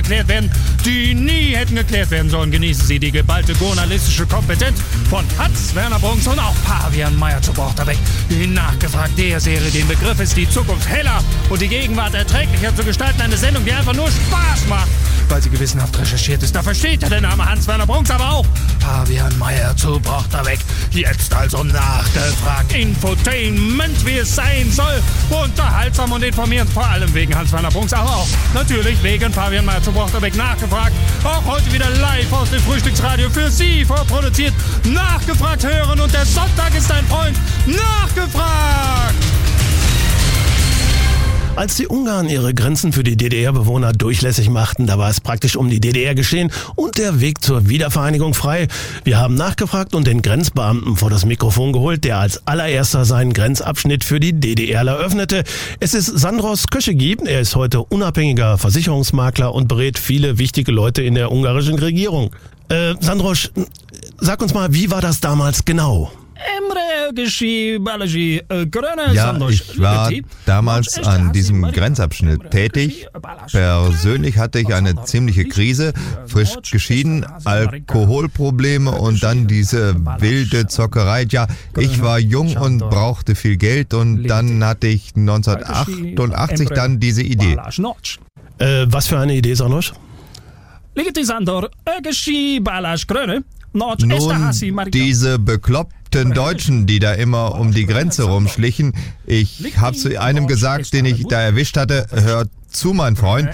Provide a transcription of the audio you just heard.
geklärt werden, die nie hätten geklärt werden sollen. Genießen Sie die geballte journalistische Kompetenz von Hans-Werner Brunks und auch Pavian Meyer zu Borchterbeck. In Nachgefragt der Serie, den Begriff ist die Zukunft heller und die Gegenwart erträglicher zu gestalten. Eine Sendung, die einfach nur Spaß macht, weil sie gewissenhaft recherchiert ist. Da versteht ja der Name Hans-Werner Brunks, aber auch Pavian Meyer zu Borchterbeck. Jetzt also Nachgefragt. Infotainment, wie es sein soll. Unterhaltsam und informierend, vor allem wegen Hans-Werner Brunks, aber auch natürlich wegen Pavian Meyer zu Borchterbeck. Nachgefragt. Auch heute wieder live aus dem Frühstücksradio für Sie vorproduziert. Nachgefragt hören und der Sonntag ist ein Freund. Nachgefragt! Als die Ungarn ihre Grenzen für die DDR-Bewohner durchlässig machten, da war es praktisch um die DDR geschehen und der Weg zur Wiedervereinigung frei. Wir haben nachgefragt und den Grenzbeamten vor das Mikrofon geholt, der als allererster seinen Grenzabschnitt für die DDRler öffnete. Es ist Sandros Köschegi. Er ist heute unabhängiger Versicherungsmakler und berät viele wichtige Leute in der ungarischen Regierung. Sandros, sag uns mal, wie war das damals genau? Ja, ich war damals an diesem Grenzabschnitt tätig. Persönlich hatte ich eine ziemliche Krise, frisch geschieden, Alkoholprobleme und dann diese wilde Zockerei. Ja, ich war jung und brauchte viel Geld und dann hatte ich 1988 dann diese Idee. Was für eine Idee, Sandros? Nun, diese bekloppten Deutschen, die da immer um die Grenze rumschlichen. Ich habe zu einem gesagt, den ich da erwischt hatte, hör zu, mein Freund,